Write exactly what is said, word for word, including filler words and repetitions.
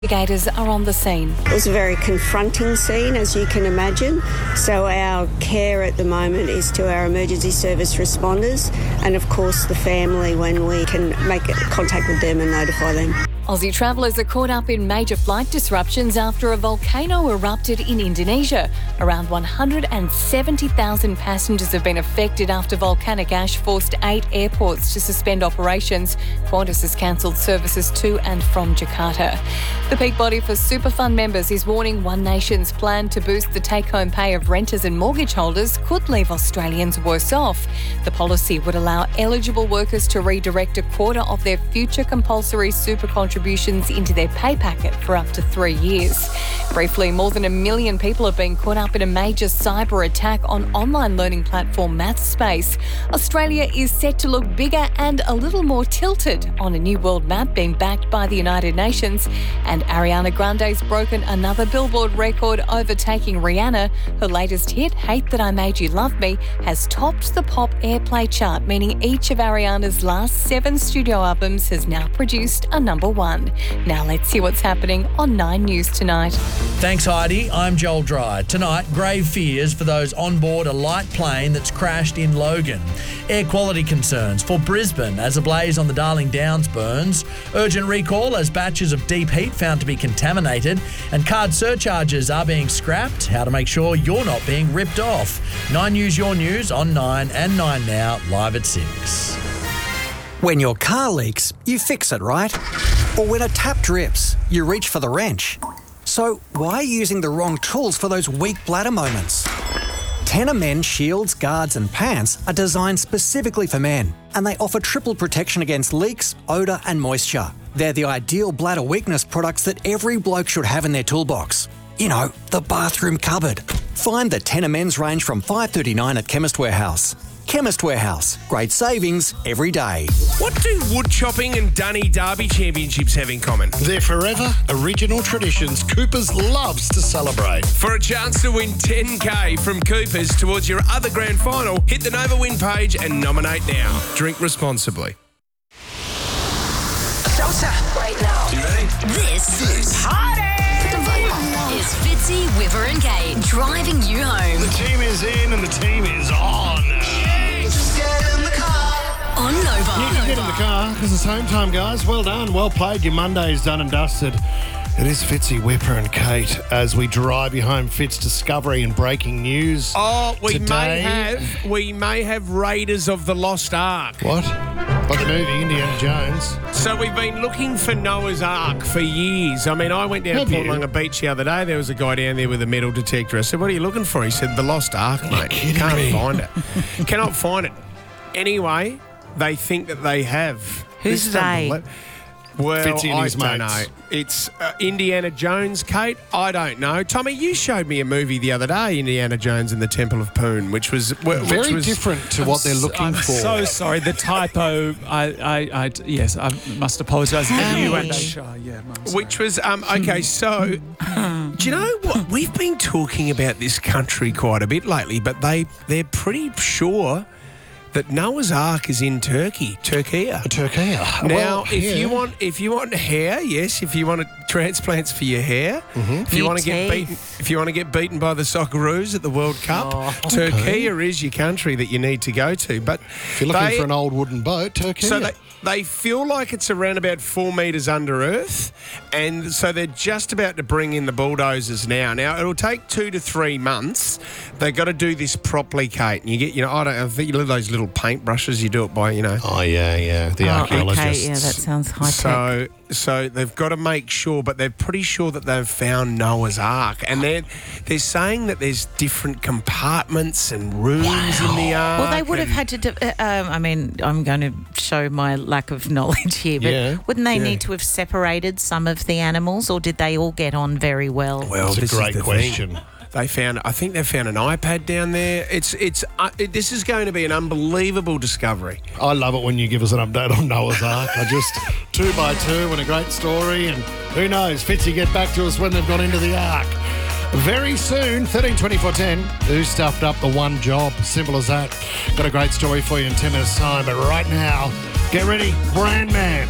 Investigators are on the scene. It was a very confronting scene, as you can imagine. So our care at the moment is to our emergency service responders and, of course, the family when we can make contact with them and notify them. Aussie travellers are caught up in major flight disruptions after a volcano erupted in Indonesia. Around one hundred seventy thousand passengers have been affected after volcanic ash forced eight airports to suspend operations. Qantas has cancelled services to and from Jakarta. The peak body for Superfund members is warning One Nation's plan to boost the take-home pay of renters and mortgage holders could leave Australians worse off. The policy would allow eligible workers to redirect a quarter of their future compulsory super contributions into their pay packet for up to three years. Briefly, more than a million people have been caught up in a major cyber attack on online learning platform MathSpace. Australia is set to look bigger and a little more tilted on a new world map being backed by the United Nations. And Ariana Grande's broken another Billboard record, overtaking Rihanna. Her latest hit, Hate That I Made You Love Me, has topped the pop airplay chart, meaning each of Ariana's last seven studio albums has now produced a number one. Now let's see what's happening on Nine News tonight. Thanks, Heidi. I'm Joel Dry. Tonight, grave fears for those on board a light plane that's crashed in Logan. Air quality concerns for Brisbane as a blaze on the Darling Downs burns. Urgent recall as batches of deep heat found to be contaminated. And card surcharges are being scrapped. How to make sure you're not being ripped off. Nine News, your news on Nine and Nine Now, live at six. When your car leaks, you fix it, right? Or when a tap drips, you reach for the wrench. So why are you using the wrong tools for those weak bladder moments? Tenor Men shields, guards and pants are designed specifically for men, and they offer triple protection against leaks, odour and moisture. They're the ideal bladder weakness products that every bloke should have in their toolbox. You know, the bathroom cupboard. Find the Tenor Men's range from five dollars thirty-nine at Chemist Warehouse. Chemist Warehouse. Great savings every day. What do wood chopping and Dunny Derby championships have in common? They're forever original traditions Coopers loves to celebrate. For a chance to win ten K from Coopers towards your other grand final, hit the Nova Win page and nominate now. Drink responsibly. Shelter right now. You ready? This, this. Party is Fitzy, Whipper and Kate driving you home. The team is in and the team is on. Just get in the car. On Nova. You can get in the car because it's home time, guys. Well done. Well played. Your Monday's done and dusted. It is Fitzy, Whipper and Kate as we drive you home. Fitz discovery and breaking news. Oh, we today. may have we may have Raiders of the Lost Ark. What? Like the movie Indiana Jones. So we've been looking for Noah's Ark for years. I mean, I went down Have to you? Portlangar Beach the other day. There was a guy down there with a metal detector. I said, "What are you looking for?" He said, "The Lost Ark, mate. kidding Can't me. find it. Cannot find it." Anyway, they think that they have. Who's This is they? unbelievable. Well, Fitzy and I his don't mates. know. It's uh, Indiana Jones, Kate. I don't know. Tommy, you showed me a movie the other day, Indiana Jones and the Temple of Poon, which was which Very was, different to what they're looking I'm for. so sorry. The typo. I, I, I, yes, I must apologise. Hey. You and H R, yeah, Mum, sorry. Which was um, okay. So, do you know what we've been talking about this country quite a bit lately? But they they're pretty sure that Noah's Ark is in Turkey, Turkey. Turkey. Now, Well, if yeah. you want, if you want hair, yes. If you want transplants for your hair, if you Your want to get teeth. beaten, if you want to get beaten by the Socceroos at the World Cup, Turkey is your country that you need to go to. But If you're looking they- for an old wooden boat, Turkey. so they, they feel like it's around about four metres under earth, and so they're just about to bring in the bulldozers now. Now, it'll take two to three months. They've got to do this properly, Kate. And you get, you know, I don't know, I think you know those little paintbrushes, you do it by, you know. Oh, yeah, yeah. The Oh, archaeologists. okay, yeah, that sounds high tech. So, so they've got to make sure, but they're pretty sure that they've found Noah's Ark, and they're they're saying that there's different compartments and rooms in the Ark. Well, they would have and- had to. Do, uh, um, I mean, I'm going to show my lack of knowledge here, but Yeah. wouldn't they Yeah. need to have separated some of the animals, or did they all get on very well? Well, That's a this is great the question. thing. They found, I think they found an iPad down there. It's, it's, uh, it, this is going to be an unbelievable discovery. I love it when you give us an update on Noah's Ark. I just, two by two and a great story. And who knows, Fitzy get back to us when they've gone into the Ark. Very soon, thirteen twenty-four ten. Who stuffed up the one job? Simple as that. Got a great story for you in ten minutes' time. But right now, get ready, Brand Man.